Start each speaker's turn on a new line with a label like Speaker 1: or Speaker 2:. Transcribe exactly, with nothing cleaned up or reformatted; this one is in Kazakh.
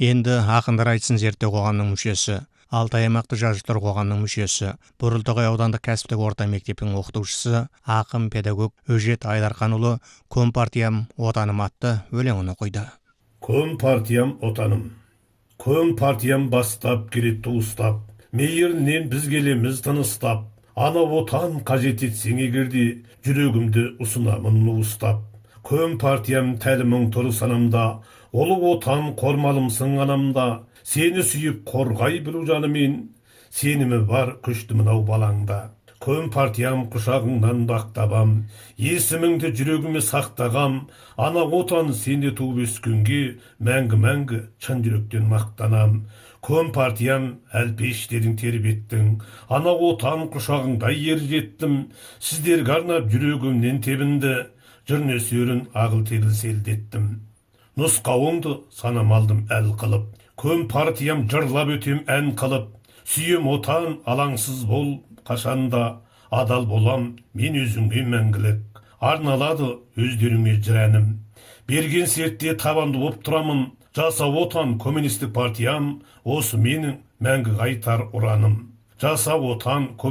Speaker 1: Енді ақындар айтсын зерттеу қоғамның мүшесі, Алтай аймақты жазушылар қоғамның мүшесі, Бұрылтоғай аудандық кәсіптік орта мектептің оқытушысы, ақын педагог Өжет Айдарханұлы Компартиям отаным атты өлеңін оқиды.
Speaker 2: Компартиям отаным. Компартиям бастап келет туыстап, мейірінен біз келеміз тыныстап, ана отан қажет етсең егерде, жүрегімді ұсынамын уыстап. Компартиям тәлімің тұр санамда, олы отан қормалымсың анамда, сені сүйіп қорғай білу жанымен, сенімі бар күшті мынау балаңда. Компартиям құшағыңнан бақтабам, есіміңді жүрегіме сақтағам, ана отан сенде туып өскенге, мәңгі-мәңгі шын жүректен мақтанам. Компартиям әлпештерің тербеттің, ана отан құшағыңда ер жеттім, сіздерге арнап жүрегімнен тебінді, жыр нөсерін ағыл тегіл селдеттім. Нұсқауыңды санам алдым әл қылып, Компартиям жырлап өтем ән қылып, сүйем отан алаңсыз бол қашанда, адал болам мен өзіңе мәңгілік, арналады өздеріңе жыр әнім. Берген сертте табанды боп тұрамын, жаса отан коммунистік партиям, осы менің мәңгі қайтар ұраным. Жаса отан